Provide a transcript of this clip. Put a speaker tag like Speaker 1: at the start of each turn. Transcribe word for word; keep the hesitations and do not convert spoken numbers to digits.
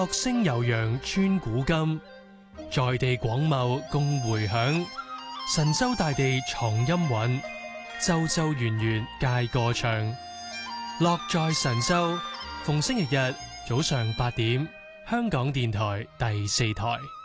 Speaker 1: 樂聲悠揚穿古今，在地廣袤共迴響。神州大地藏音韻，周周圓圓皆歌唱。樂在神州，逢星期日早上八點，香港電台第四台。